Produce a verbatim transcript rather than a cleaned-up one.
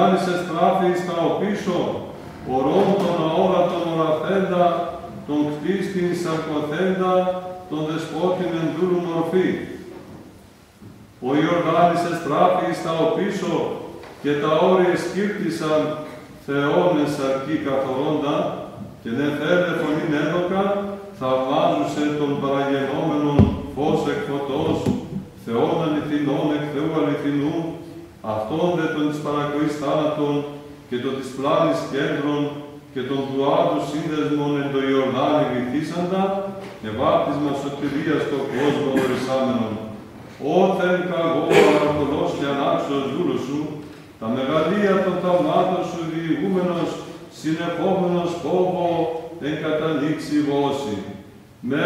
Ιορδάνης εστράφη στα οπίσω, ορών τον αόρατον οραθέντα, τον κτίστην σαρκοθέντα, τον δεσπότην εν δούλου μορφή. Ο Ιορδάνης εστράφη στα οπίσω, και τα όρια σκύρτησαν Θεόν εν σαρκή καθορώντα, και νε θέλε φωνήν έδωκα, θαυμάζουσε τον παραγενόμενον φως εκ φωτός, Θεόν αληθινών εκ Θεού αληθινού, αυτόν δε τον της παρακοής θάνατον, και τον της πλάνης κέντρων, και τον πλουάτου σύνδεσμων εν το Ιορδάνη βυθίσαντα, και βάπτισμα σωτηρίας στο κόσμο ορισάμενον. Όθεν καγώ αναρτολός και ανάξιος δούλος σου, τα μεγαλεία των θαυμάτων σου διηγούμενος, συνεχόμενος φόβο εν κατανοίξει βόση.